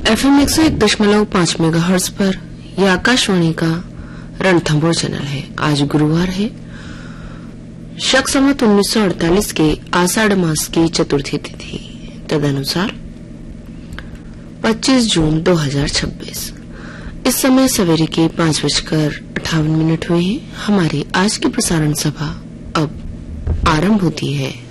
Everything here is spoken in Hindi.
FM 101.5 मेगाहर्ट्ज पर यह आकाशवाणी का रणथंभौर चैनल है। आज गुरुवार है, शक संवत 1948 के आषाढ़ मास की चतुर्थी तिथि, तदनुसार 25 जून 2026। इस समय सवेरे के 5:58 हुए हैं। हमारी आज की प्रसारण सभा अब आरंभ होती है।